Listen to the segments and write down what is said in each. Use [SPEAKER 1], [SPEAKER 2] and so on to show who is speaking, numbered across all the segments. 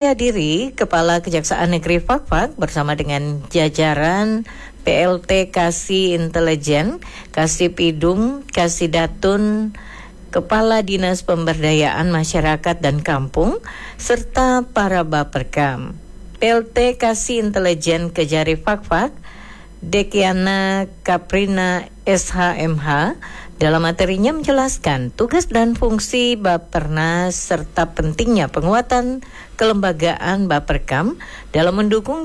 [SPEAKER 1] dihadiri Kepala Kejaksaan Negeri Fakfak bersama dengan jajaran PLT Kasih Intelijen, Kasih Pidum, Kasih Datun, Kepala Dinas Pemberdayaan Masyarakat dan Kampung, serta para Baperkam. PLT Kasih Intelijen Kejari Fakfak, Dekiana Kaprina SHMH, dalam materinya menjelaskan tugas dan fungsi Bapernas serta pentingnya penguatan kelembagaan Baperkam dalam mendukung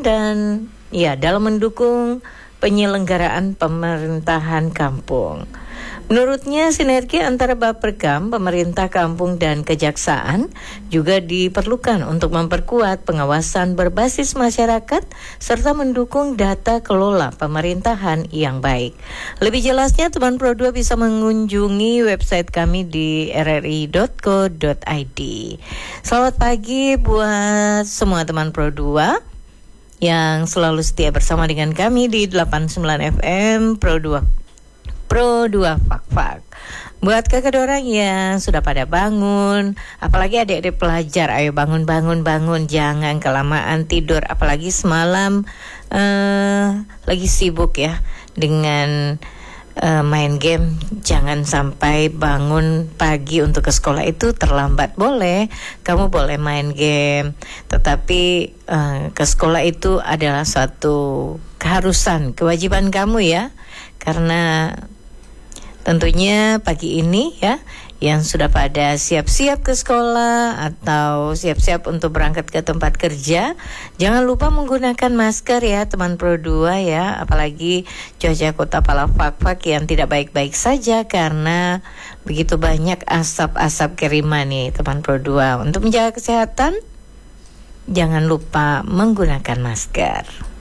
[SPEAKER 1] penyelenggaraan pemerintahan kampung. Menurutnya, sinergi antara Baperkam, pemerintah kampung dan kejaksaan juga diperlukan untuk memperkuat pengawasan berbasis masyarakat serta mendukung data kelola pemerintahan yang baik. Lebih jelasnya, teman Pro2 bisa mengunjungi website kami di rri.co.id. Selamat pagi buat semua teman Pro2 yang selalu setia bersama dengan kami di 89 FM Pro2 Fakfak. Buat kakak orang yang sudah pada bangun, apalagi adik-adik pelajar, ayo bangun, jangan kelamaan tidur, apalagi semalam lagi sibuk ya dengan main game. Jangan sampai bangun pagi untuk ke sekolah itu terlambat. Boleh, kamu boleh main game, tetapi ke sekolah itu adalah suatu keharusan, kewajiban kamu ya. Karena tentunya pagi ini ya, yang sudah pada siap-siap ke sekolah atau siap-siap untuk berangkat ke tempat kerja, jangan lupa menggunakan masker ya teman Pro2 ya. Apalagi cuaca kota Fakfak yang tidak baik-baik saja karena begitu banyak asap-asap kiriman nih teman Pro2. Untuk menjaga kesehatan, jangan lupa menggunakan masker.